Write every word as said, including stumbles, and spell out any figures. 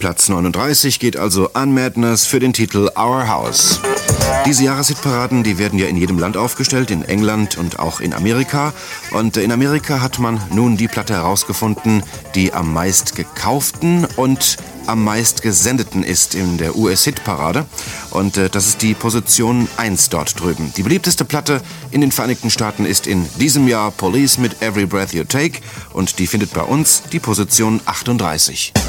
Platz neununddreißig geht also an Madness für den Titel Our House. Diese Jahreshitparaden, die werden ja in jedem Land aufgestellt, in England und auch in Amerika. Und in Amerika hat man nun die Platte herausgefunden, die am meist gekauften und am meist gesendeten ist in der U S-Hitparade. Und äh, das ist die Position eins dort drüben. Die beliebteste Platte in den Vereinigten Staaten ist in diesem Jahr Police mit Every Breath You Take. Und die findet bei uns die Position achtunddreißig.